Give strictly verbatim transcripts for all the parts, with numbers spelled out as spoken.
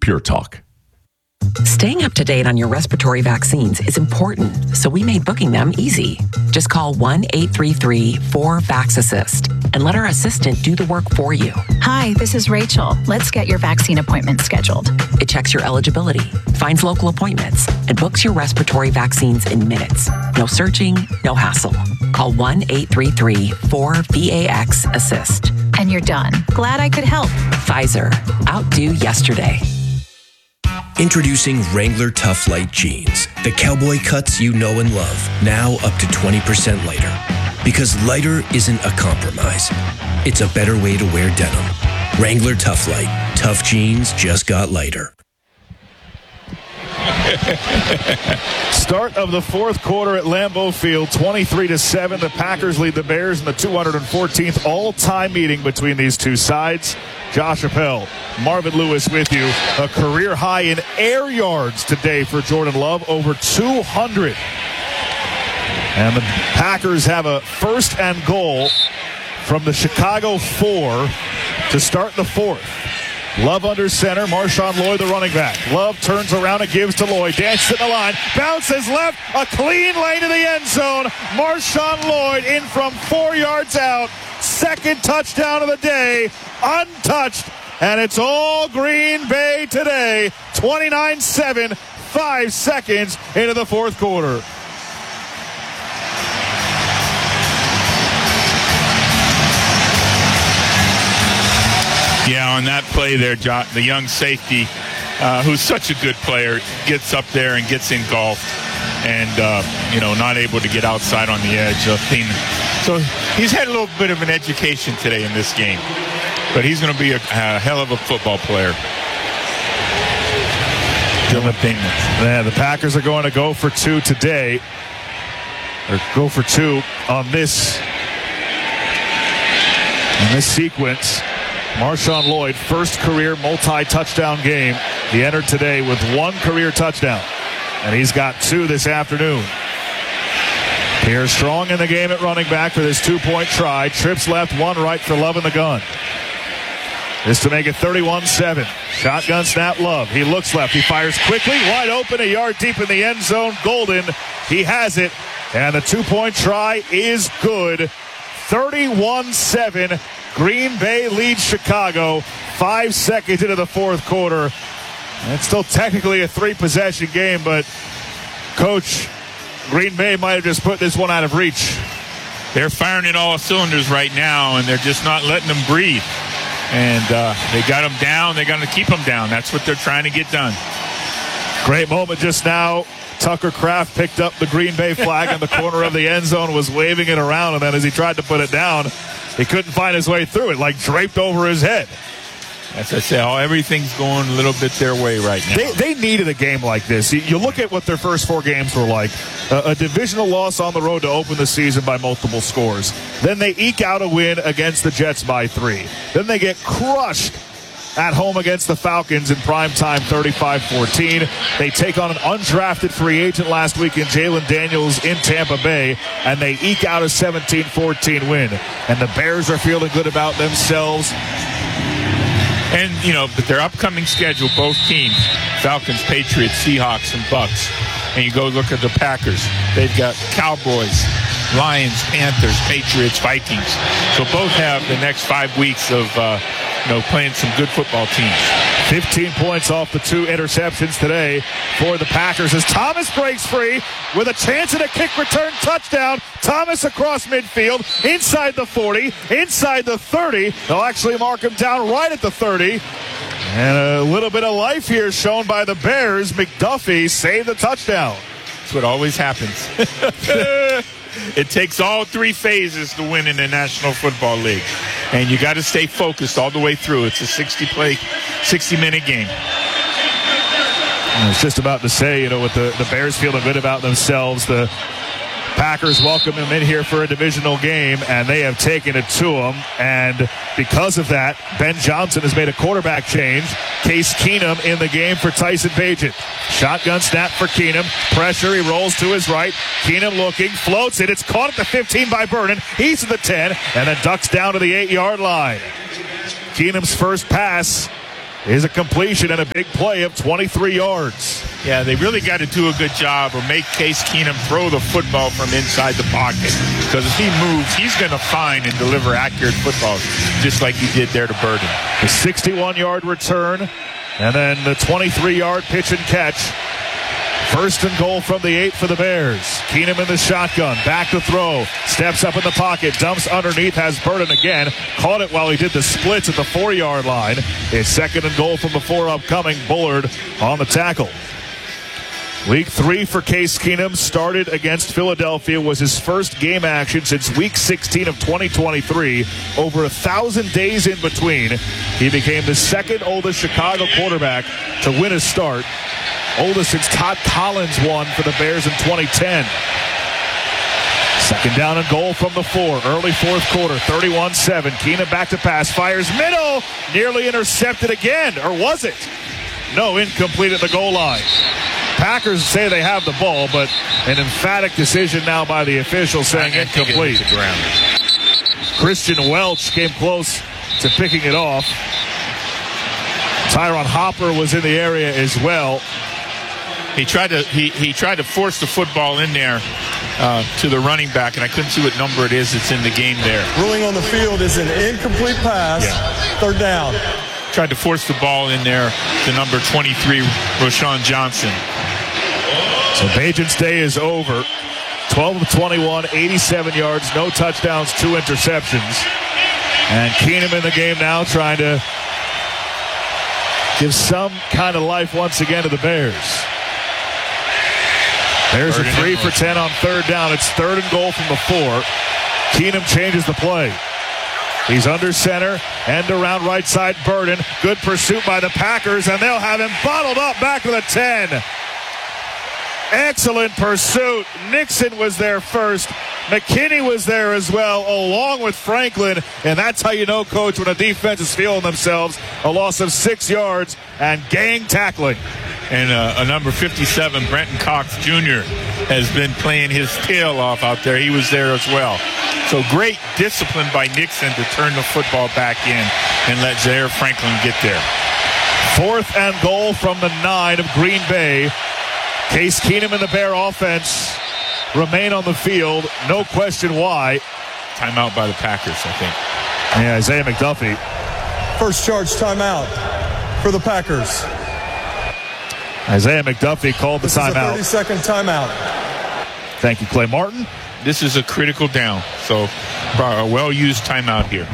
Pure Talk. Staying up to date on your respiratory vaccines is important, so we made booking them easy. Just call one eight three three four VAX-ASSIST and let our assistant do the work for you. Hi, this is Rachel. Let's get your vaccine appointment scheduled. It checks your eligibility, finds local appointments, and books your respiratory vaccines in minutes. No searching, no hassle. Call one eight three three four VAX-ASSIST. And you're done. Glad I could help. Pfizer. Outdo yesterday. Introducing Wrangler Tough Light Jeans. The cowboy cuts you know and love. Now up to twenty percent lighter. Because lighter isn't a compromise. It's a better way to wear denim. Wrangler Tough Light. Tough jeans just got lighter. Start of the fourth quarter at Lambeau Field, twenty-three to seven. The Packers lead the Bears in the two hundred fourteenth all-time meeting between these two sides. Josh Appel, Marvin Lewis with you. A career high in air yards today for Jordan Love, over two hundred. And the Packers have a first and goal from the Chicago four to start the fourth. Love under center, Marshawn Lloyd, the running back. Love turns around and gives to Lloyd. Dances in the line, bounces left, a clean lane to the end zone. Marshawn Lloyd in from four yards out. Second touchdown of the day, untouched. And it's all Green Bay today. twenty-nine seven, five seconds into the fourth quarter. Yeah, on that play there, John, the young safety, uh, who's such a good player, gets up there and gets engulfed and, uh, you know, not able to get outside on the edge of Thielen. So he's had a little bit of an education today in this game, but he's going to be a, a hell of a football player. Dylan Thielen. Yeah, the Packers are going to go for two today, or go for two on this, in this sequence. Marshawn Lloyd, first career multi-touchdown game. He entered today with one career touchdown, and he's got two this afternoon. Pierre Strong in the game at running back for this two-point try. Trips left, one right for Love in the gun. This to make it thirty-one seven. Shotgun snap, Love. He looks left. He fires quickly, wide open, a yard deep in the end zone. Golden, he has it, and the two-point try is good. thirty-one seven. Green Bay leads Chicago five seconds into the fourth quarter. It's still technically a three-possession game, but, Coach, Green Bay might have just put this one out of reach. They're firing in all cylinders right now, and they're just not letting them breathe. And uh, they got them down. They're going to keep them down. That's what they're trying to get done. Great moment just now. Tucker Kraft picked up the Green Bay flag in the corner of the end zone, was waving it around, and then as he tried to put it down, he couldn't find his way through it, like draped over his head. As I say, oh, everything's going a little bit their way right now. They, they needed a game like this. You, you look at what their first four games were like. A, a divisional loss on the road to open the season by multiple scores. Then they eke out a win against the Jets by three. Then they get crushed at home against the Falcons in primetime, thirty-five fourteen. They take on an undrafted free agent last week in Jalen Daniels in Tampa Bay, and they eke out a seventeen fourteen win. And the Bears are feeling good about themselves. And, you know, but their upcoming schedule, both teams, Falcons, Patriots, Seahawks, and Bucks. And you go look at the Packers. They've got Cowboys, Lions, Panthers, Patriots, Vikings. So both have the next five weeks of, uh, you know, playing some good football teams. fifteen points off the two interceptions today for the Packers as Thomas breaks free with a chance at a kick return touchdown. Thomas across midfield, inside the forty, inside the thirty. They'll actually mark him down right at the thirty. And a little bit of life here shown by the Bears. McDuffie saved the touchdown. That's what always happens. It takes all three phases to win in the National Football League. And you got to stay focused all the way through. It's a sixty-play, sixty-minute game. I was just about to say, you know, with the, the Bears feeling good about themselves, the Packers welcome him in here for a divisional game, and they have taken it to him. And because of that, Ben Johnson has made a quarterback change. Case Keenum in the game for Tyson Bagent. Shotgun snap for Keenum. Pressure, he rolls to his right. Keenum looking, floats it. It's caught at the fifteen by Vernon. He's to the ten, and then ducks down to the eight-yard line. Keenum's first pass is a completion and a big play of twenty-three yards. Yeah, they really got to do a good job or make Case Keenum throw the football from inside the pocket. Because if he moves, he's going to find and deliver accurate footballs, just like he did there to Burden. The sixty-one-yard return, and then the twenty-three-yard pitch and catch. First and goal from the eight for the Bears. Keenum in the shotgun, back to throw, steps up in the pocket, dumps underneath, has Burden again. Caught it while he did the splits at the four-yard line. It's second and goal from the four upcoming. Bullard on the tackle. Week three for Case Keenum started against Philadelphia, was his first game action since week sixteen of twenty twenty-three. Over a thousand days in between. He became the second oldest Chicago quarterback to win a start. Oldest since Todd Collins won for the Bears in twenty ten. Second down and goal from the four. Early fourth quarter, thirty-one seven. Keenum back to pass, fires middle. Nearly intercepted again, or was it? No, incomplete at the goal line. Packers say they have the ball, but an emphatic decision now by the official saying incomplete. Christian Welch came close to picking it off. Tyron Hopper was in the area as well. He tried to he, he tried to force the football in there uh, to the running back, and I couldn't see what number it is that's in the game there. Ruling on the field is an incomplete pass. Yeah. Third down. Tried to force the ball in there to number twenty-three, Roschon Johnson. So Bagent's day is over. twelve of twenty-one, eighty-seven yards, no touchdowns, two interceptions. And Keenum in the game now, trying to give some kind of life once again to the Bears. There's a three for ten on third down. It's third and goal from the four. Keenum changes the play. He's under center, end around right side, Burden. Good pursuit by the Packers, and they'll have him bottled up back to the ten. Excellent pursuit. Nixon was there first. McKinney was there as well, along with Franklin. And that's how you know, Coach, when a defense is feeling themselves. A loss of six yards and gang tackling. And uh, a number fifty-seven, Brenton Cox Junior, has been playing his tail off out there. He was there as well. So great discipline by Nixon to turn the football back in and let Zaire Franklin get there. Fourth and goal from the nine of Green Bay. Case Keenum and the Bear offense remain on the field. No question why. Timeout by the Packers, I think. Yeah, Isaiah McDuffie. First charge timeout for the Packers. Isaiah McDuffie called the this timeout. This is a thirty-second timeout. Thank you, Clay Martin. This is a critical down, so a well-used timeout here.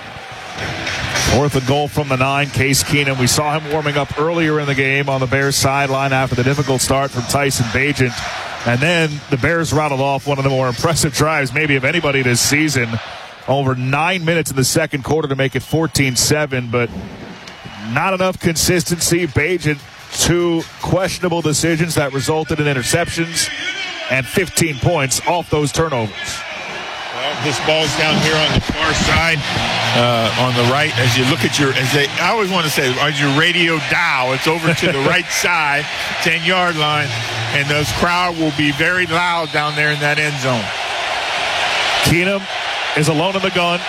Fourth and goal from the nine, Case Keenum. We saw him warming up earlier in the game on the Bears sideline after the difficult start from Tyson Bagent. And then the Bears rattled off one of the more impressive drives maybe of anybody this season. Over nine minutes in the second quarter to make it fourteen seven, but not enough consistency. Bagent, two questionable decisions that resulted in interceptions and fifteen points off those turnovers. Well, this ball's down here on the far side, uh, on the right. As you look at your, as they, I always want to say, as your radio dial, it's over to the right side, ten-yard line, and those crowd will be very loud down there in that end zone. Keenum is alone in the gun.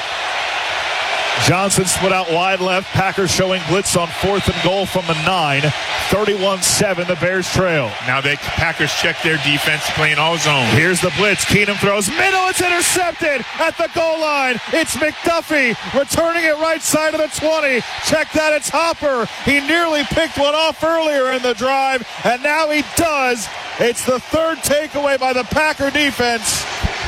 Johnson split out wide left. Packers showing blitz on fourth and goal from the nine. thirty-one seven, the Bears trail. Now the Packers check their defense, playing all zone. Here's the blitz. Keenum throws middle. It's intercepted at the goal line. It's McDuffie returning it right side of the twenty. Check that. It's Hopper. He nearly picked one off earlier in the drive, and now he does. It's the third takeaway by the Packer defense.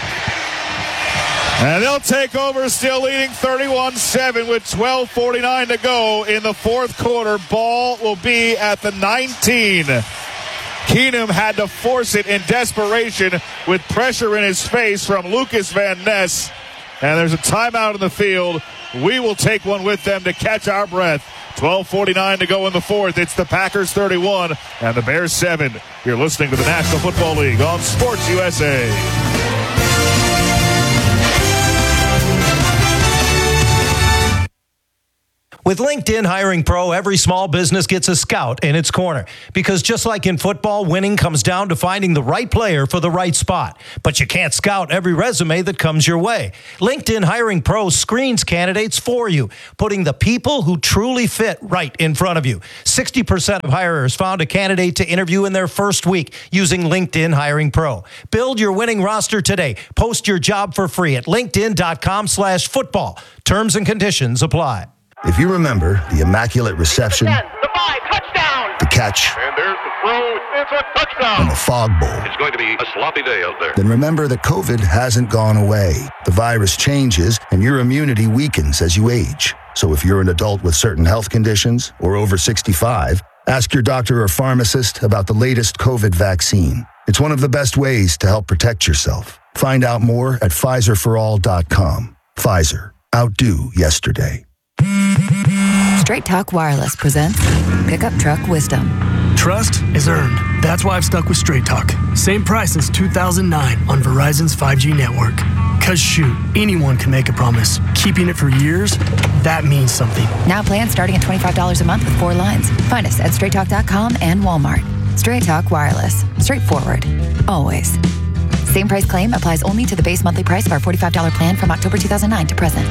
And they'll take over, still leading thirty-one seven with twelve forty-nine to go in the fourth quarter. Ball will be at the nineteen. Keenum had to force it in desperation with pressure in his face from Lucas Van Ness. And there's a timeout in the field. We will take one with them to catch our breath. twelve forty-nine to go in the fourth. It's the Packers thirty-one and the Bears seven. You're listening to the National Football League on Sports U S A. With LinkedIn Hiring Pro, every small business gets a scout in its corner. Because just like in football, winning comes down to finding the right player for the right spot. But you can't scout every resume that comes your way. LinkedIn Hiring Pro screens candidates for you, putting the people who truly fit right in front of you. sixty percent of hirers found a candidate to interview in their first week using LinkedIn Hiring Pro. Build your winning roster today. Post your job for free at linkedin.com slash football. Terms and conditions apply. If you remember the immaculate reception, ten, the five, touchdown, the catch, and there's the throw, it's a touchdown, and the fog bowl, it's going to be a sloppy day out there. Then remember that COVID hasn't gone away. The virus changes, and your immunity weakens as you age. So if you're an adult with certain health conditions or over sixty-five, ask your doctor or pharmacist about the latest COVID vaccine. It's one of the best ways to help protect yourself. Find out more at Pfizer for all dot com. Pfizer. Outdo yesterday. Straight Talk Wireless presents Pickup Truck Wisdom. Trust is earned. That's why I've stuck with Straight Talk. Same price since two thousand nine on Verizon's five G network. Cause shoot, anyone can make a promise. Keeping it for years, that means something. Now plans starting at twenty-five dollars a month with four lines. Find us at straight talk dot com and Walmart. Straight Talk Wireless. Straightforward. Always. Same price claim applies only to the base monthly price of our forty-five dollars plan from October two thousand nine to present.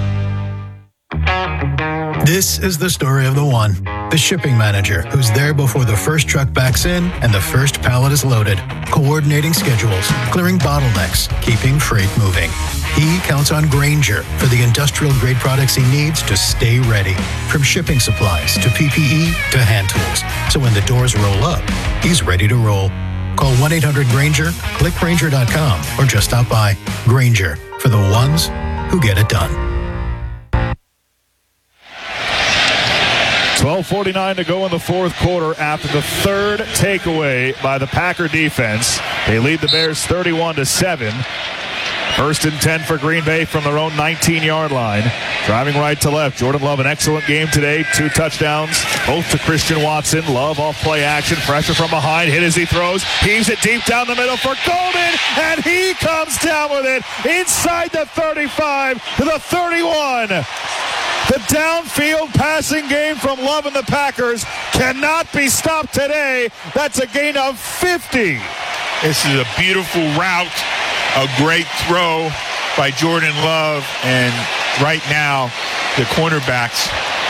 This is the story of the one, the shipping manager, who's there before the first truck backs in and the first pallet is loaded, coordinating schedules, clearing bottlenecks, keeping freight moving. He counts on Grainger for the industrial-grade products he needs to stay ready, from shipping supplies to P P E to hand tools. So when the doors roll up, he's ready to roll. Call one eight hundred Grainger, click Grainger dot com, or just stop by. Grainger, for the ones who get it done. twelve forty-nine to go in the fourth quarter after the third takeaway by the Packer defense. They lead the Bears thirty-one to seven. First and ten for Green Bay from their own nineteen-yard line. Driving right to left. Jordan Love, an excellent game today. Two touchdowns, both to Christian Watson. Love off play action. Pressure from behind. Hit as he throws. Heaves it deep down the middle for Golden. And he comes down with it inside the thirty-five to the thirty-one. The downfield passing game from Love and the Packers cannot be stopped today. That's a gain of fifty. This is a beautiful route, a great throw by Jordan Love, and right now the cornerbacks,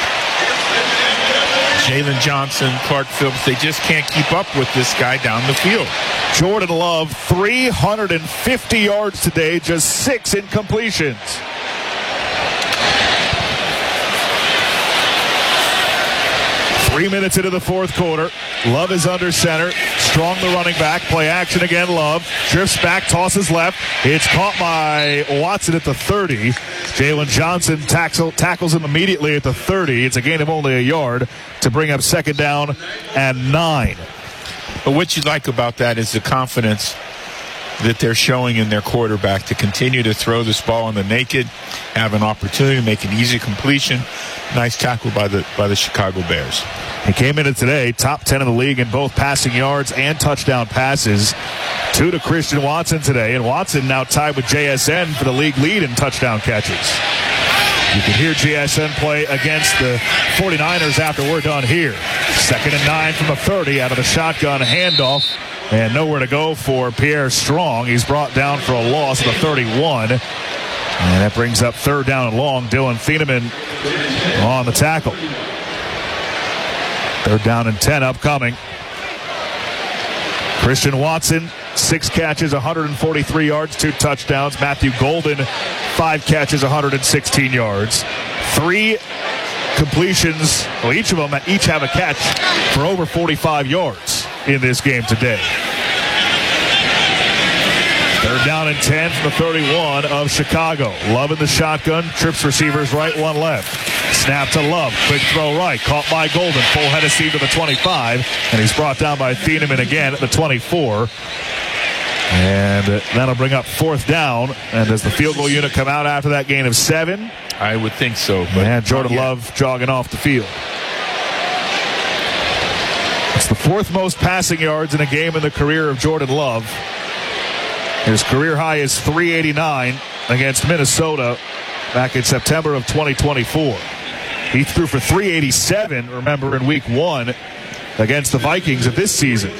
Jalen Johnson, Clark Phillips, they just can't keep up with this guy down the field. Jordan Love, three hundred fifty yards today, just six incompletions. Three minutes into the fourth quarter. Love is under center. Strong the running back. Play action again. Love drifts back, tosses left. It's caught by Watson at the thirty. Jalen Johnson tackle, tackles him immediately at the thirty. It's a gain of only a yard to bring up second down and nine. But what you like about that is the confidence that they're showing in their quarterback to continue to throw this ball on the naked, have an opportunity to make an easy completion. Nice tackle by the by the Chicago Bears. He came into today top ten in the league in both passing yards and touchdown passes. Two to Christian Watson today, and Watson now tied with J S N for the league lead in touchdown catches. You can hear J S N play against the forty-niners after we're done here. Second and nine from the thirty out of the shotgun handoff. And nowhere to go for Pierre Strong. He's brought down for a loss of the thirty-one. And that brings up third down and long. Dylan Thieneman on the tackle. Third down and ten upcoming. Christian Watson, six catches, one hundred forty-three yards, two touchdowns. Matthew Golden, five catches, one hundred sixteen yards. Three completions, well, each of them each have a catch for over forty-five yards in this game today. Third down and ten from the thirty-one of Chicago. Love in the shotgun, trips receivers right, one left. Snap to Love, quick throw right, caught by Golden, full head of steam to the twenty-five, and he's brought down by Thieneman again at the twenty-four. And that'll bring up fourth down. And does the field goal unit come out after that gain of seven? I would think so. But and Jordan Love jogging off the field. It's the fourth most passing yards in a game in the career of Jordan Love. His career high is three eighty-nine against Minnesota back in September of twenty twenty-four. He threw for three eighty-seven, remember, in week one against the Vikings of this season.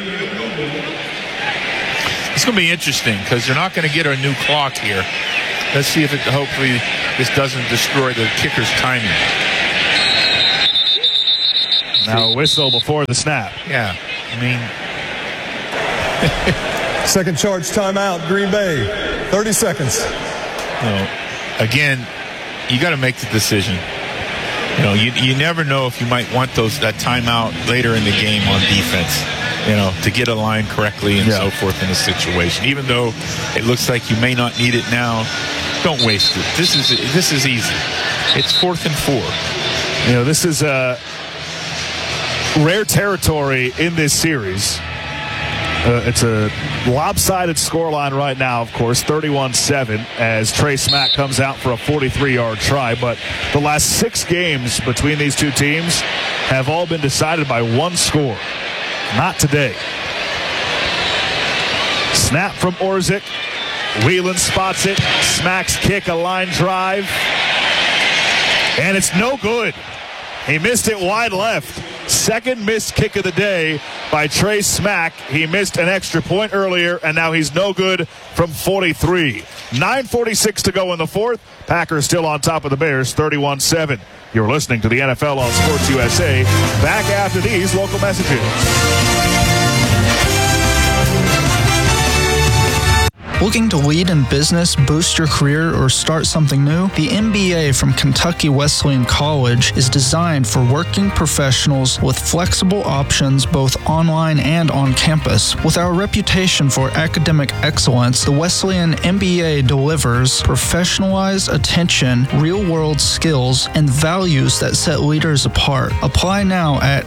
It's going to be interesting because they're not going to get a new clock here. Let's see if it, hopefully this doesn't destroy the kicker's timing. Now a whistle before the snap. Yeah, I mean... Second charge timeout, Green Bay. thirty seconds. You know, again, you got to make the decision. You know, you you never know if you might want those that timeout later in the game on defense. You know, to get a line correctly and yeah. so forth in a situation. Even though it looks like you may not need it now, don't waste it. This is this is easy. It's fourth and four. You know, this is a rare territory in this series. Uh, it's a lopsided scoreline right now, of course, thirty-one seven, as Trey Smack comes out for a forty-three-yard try. But the last six games between these two teams have all been decided by one score. Not today. Snap from Orzik. Whelan spots it. Smack's kick, a line drive. And it's no good. He missed it wide left. Second missed kick of the day by Trey Smack. He missed an extra point earlier, and now he's no good from forty-three. nine forty-six to go in the fourth. Packers still on top of the Bears, thirty-one seven. You're listening to the N F L on Sports U S A. Back after these local messages. Looking to lead in business, boost your career, or start something new? The M B A from Kentucky Wesleyan College is designed for working professionals with flexible options both online and on campus. With our reputation for academic excellence, the Wesleyan M B A delivers professionalized attention, real-world skills, and values that set leaders apart. Apply now at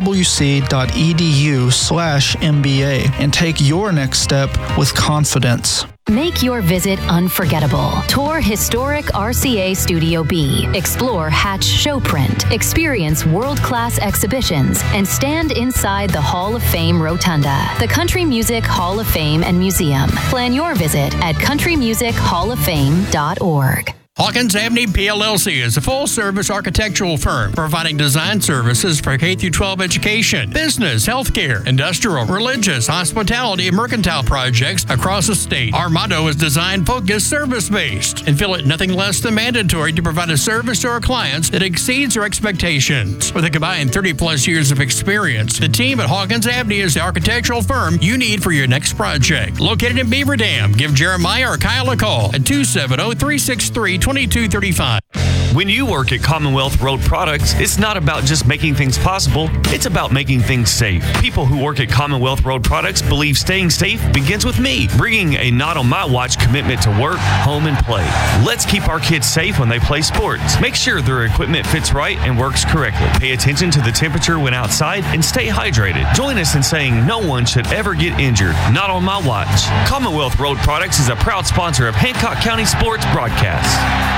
kwc.edu slash MBA and take your next step with confidence. Make your visit unforgettable. Tour historic R C A Studio B. Explore Hatch Showprint. Experience world-class exhibitions and stand inside the Hall of Fame Rotunda, the Country Music Hall of Fame and Museum. Plan your visit at country music hall of fame dot org. Hawkins Abney P L L C is a full-service architectural firm providing design services for K through twelve education, business, healthcare, industrial, religious, hospitality, and mercantile projects across the state. Our motto is design-focused, service-based, and feel it nothing less than mandatory to provide a service to our clients that exceeds our expectations. With a combined thirty-plus years of experience, the team at Hawkins Abney is the architectural firm you need for your next project. Located in Beaver Dam, give Jeremiah or Kyle a call at two seven zero, three six three, twenty-two thirty-five. When you work at Commonwealth Road Products, it's not about just making things possible, it's about making things safe. People who work at Commonwealth Road Products believe staying safe begins with me, bringing a not on my watch commitment to work, home, and play. Let's keep our kids safe when they play sports. Make sure their equipment fits right and works correctly. Pay attention to the temperature when outside and stay hydrated. Join us in saying no one should ever get injured. Not on my watch. Commonwealth Road Products is a proud sponsor of Hancock County Sports Broadcast.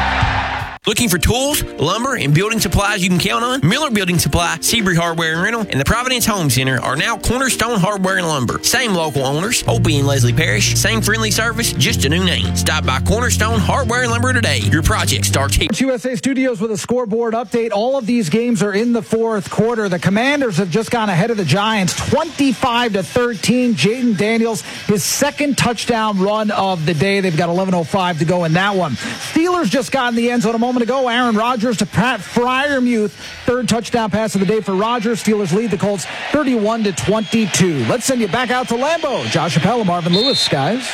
Looking for tools, lumber, and building supplies you can count on? Miller Building Supply, Seabury Hardware and Rental, and the Providence Home Center are now Cornerstone Hardware and Lumber. Same local owners, Opie and Leslie Parrish. Same friendly service, just a new name. Stop by Cornerstone Hardware and Lumber today. Your project starts here. U S A Studios with a scoreboard update. All of these games are in the fourth quarter. The Commanders have just gone ahead of the Giants, twenty-five to thirteen. Jaden Daniels, his second touchdown run of the day. They've got eleven oh five to go in that one. Steelers just got in the end zone a moment ago. Aaron Rodgers to Pat Freiermuth. Third touchdown pass of the day for Rodgers. Steelers lead the Colts thirty-one to twenty-two. Let's send you back out to Lambeau. Josh Appel and Marvin Lewis, guys.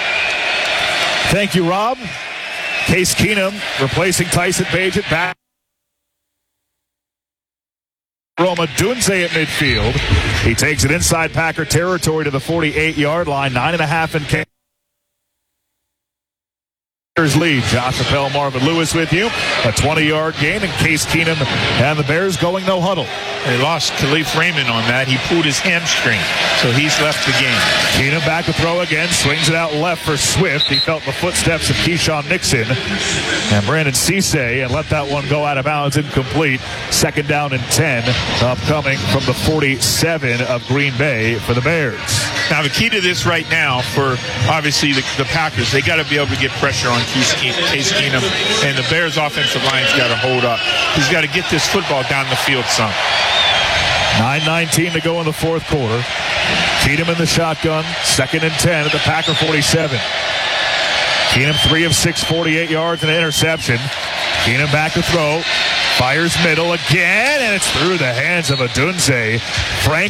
Thank you, Rob. Case Keenum replacing Tyson Bagent back. Roma Dunze at midfield. He takes it inside Packer territory to the forty-eight-yard line. Nine and a half in K. Lead. Josh Appel, Marvin Lewis with you. A twenty-yard gain, and Case Keenum and the Bears going no huddle. They lost Khalif Raymond on that. He pulled his hamstring, so he's left the game. Keenum back to throw again. Swings it out left for Swift. He felt the footsteps of Keyshawn Nixon and Brandon Cisse and let that one go out of bounds, incomplete. Second down and ten upcoming from the forty-seven of Green Bay for the Bears. Now, the key to this right now for, obviously, the, the Packers, they got to be able to get pressure on Case Keenum, and the Bears' offensive line's got to hold up. He's got to get this football down the field some. nine nineteen to go in the fourth quarter. Keenum in the shotgun, second and ten at the Packer forty-seven. Keenum three of six, forty-eight yards and an interception. Keenum back to throw. Fires middle again, and it's through the hands of Odunze. Frank